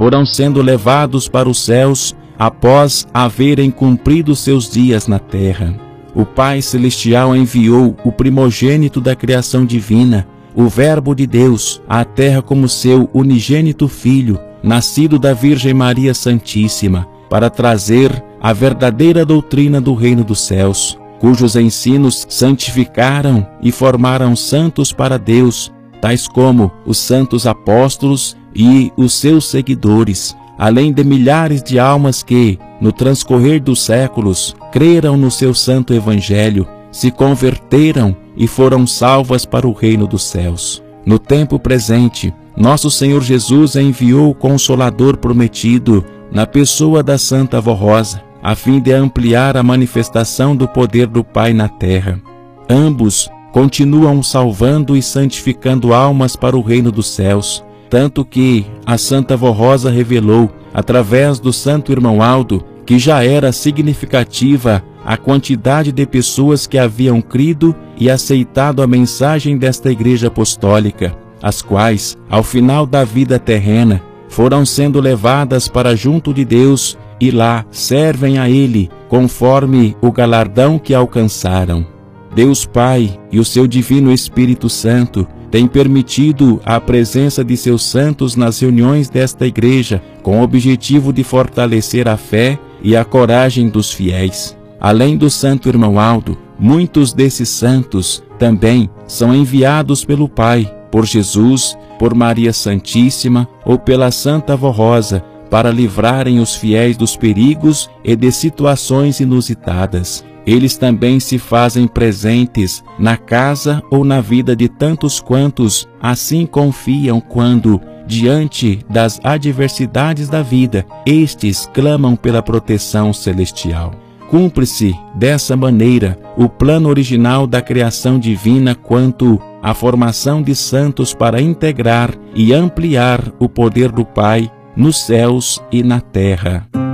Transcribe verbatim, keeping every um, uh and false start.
foram sendo levados para os céus após haverem cumprido seus dias na terra. O Pai Celestial enviou o primogênito da criação divina, o Verbo de Deus, à terra como seu unigênito Filho, nascido da Virgem Maria Santíssima, para trazer a verdadeira doutrina do reino dos céus, cujos ensinos santificaram e formaram santos para Deus, tais como os santos apóstolos e os seus seguidores, além de milhares de almas que, no transcorrer dos séculos, creram no seu santo evangelho, se converteram e foram salvas para o reino dos céus. No tempo presente, nosso Senhor Jesus enviou o Consolador prometido na pessoa da Santa Vó Rosa, a fim de ampliar a manifestação do poder do Pai na terra. Ambos continuam salvando e santificando almas para o reino dos céus, tanto que a Santa Vó Rosa revelou, através do Santo Irmão Aldo, que já era significativa a quantidade de pessoas que haviam crido e aceitado a mensagem desta Igreja Apostólica, as quais, ao final da vida terrena, foram sendo levadas para junto de Deus e lá servem a Ele, conforme o galardão que alcançaram. Deus Pai e o seu Divino Espírito Santo têm permitido a presença de seus santos nas reuniões desta igreja, com o objetivo de fortalecer a fé e a coragem dos fiéis. Além do Santo Irmão Aldo, muitos desses santos também são enviados pelo Pai, por Jesus, por Maria Santíssima ou pela Santa Vó Rosa, para livrarem os fiéis dos perigos e de situações inusitadas. Eles também se fazem presentes na casa ou na vida de tantos quantos assim confiam quando, diante das adversidades da vida, estes clamam pela proteção celestial. Cumpre-se, dessa maneira, o plano original da criação divina quanto à formação de santos para integrar e ampliar o poder do Pai nos céus e na terra.